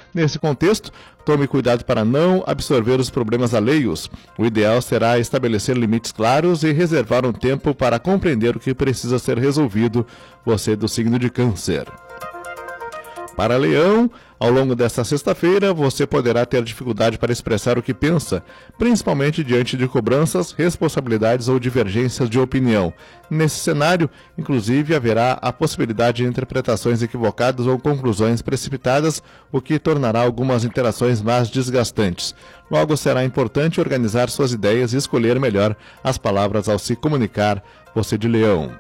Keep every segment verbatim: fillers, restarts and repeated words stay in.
Nesse contexto, tome cuidado para não absorver os problemas alheios. O ideal será estabelecer limites claros e reservar um tempo para compreender o que precisa ser resolvido, você do signo de Câncer. Para Leão, ao longo desta sexta-feira, você poderá ter dificuldade para expressar o que pensa, principalmente diante de cobranças, responsabilidades ou divergências de opinião. Nesse cenário, inclusive, haverá a possibilidade de interpretações equivocadas ou conclusões precipitadas, o que tornará algumas interações mais desgastantes. Logo, será importante organizar suas ideias e escolher melhor as palavras ao se comunicar, você de Leão.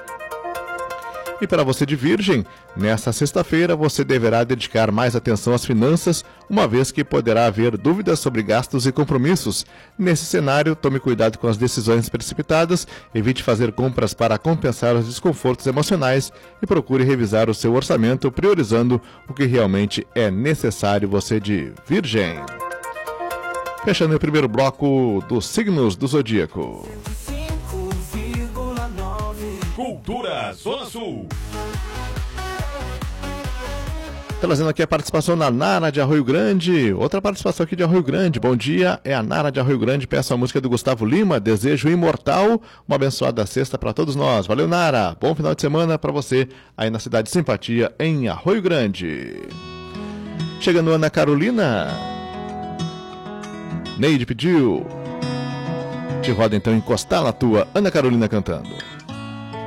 E para você de Virgem, nesta sexta-feira você deverá dedicar mais atenção às finanças, uma vez que poderá haver dúvidas sobre gastos e compromissos. Nesse cenário, tome cuidado com as decisões precipitadas, evite fazer compras para compensar os desconfortos emocionais e procure revisar o seu orçamento, priorizando o que realmente é necessário, você de Virgem. Fechando o primeiro bloco dos signos do Zodíaco. Cultura Zona Sul. Trazendo aqui a participação da Nara de Arroio Grande. Outra participação aqui de Arroio Grande. Bom dia, é a Nara de Arroio Grande. Peço a música do Gustavo Lima, Desejo Imortal. Uma abençoada sexta para todos nós. Valeu, Nara. Bom final de semana para você aí na cidade de Simpatia, em Arroio Grande. Chegando Ana Carolina. Neide pediu. Te roda então encostar na tua. Ana Carolina cantando.